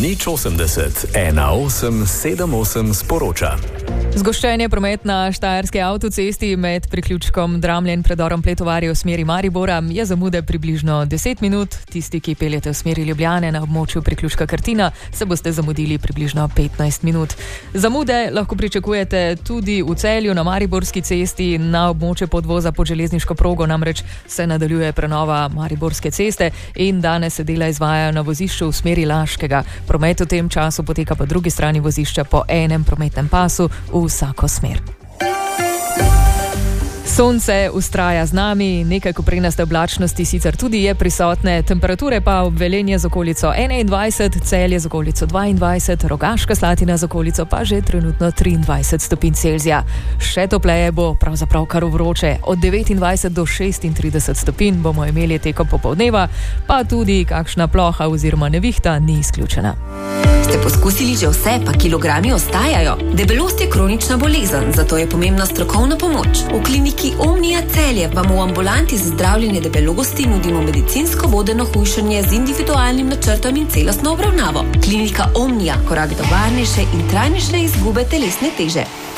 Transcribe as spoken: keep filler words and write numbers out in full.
Nič osemdeset, ena osem sedem osem sporoča. Zgoščenje promet na štajerski avtocesti med priključkom Dramlje in predorom Pletovarje v smeri Maribora je zamude približno deset minut. Tisti, ki peljete v smeri Ljubljane na območju priključka Krtina, se boste zamudili približno petnajst minut. Zamude lahko pričakujete tudi v Celju na Mariborski cesti, na območju podvoza pod železniško progo, namreč se nadaljuje prenova Mariborske ceste in danes se dela izvajajo na vozišču v smeri Laškega. Promet v tem času poteka po drugi strani vozišča po enem prometnem pasu v vsako smer. Sonce vztraja z nami, nekaj koprenaste oblačnosti sicer tudi je prisotne, temperature pa ob Velenje z okolico enaindvajset, Celje z okolico dvaindvajset, Rogaška Slatina z okolico pa že trenutno triindvajset stopinj Celzija. Še topleje bo, pravzaprav kar vroče, od devetindvajset do šestintrideset stopinj bomo imeli tekom popoldneva, pa tudi kakšna ploha oziroma nevihta ni izključena. Ste poskusili že vse, pa kilogrami ostajajo? Debelost je kronična bolezen, zato je pomembna strokovna pomoč. V kliniki Omnia Celje vam v ambulanti za zdravljenje debelosti nudimo medicinsko vodeno hujšanje z individualnim načrtom in celostno obravnavo. Klinika Omnia, korak do varnejše in trajnejše izgube telesne teže.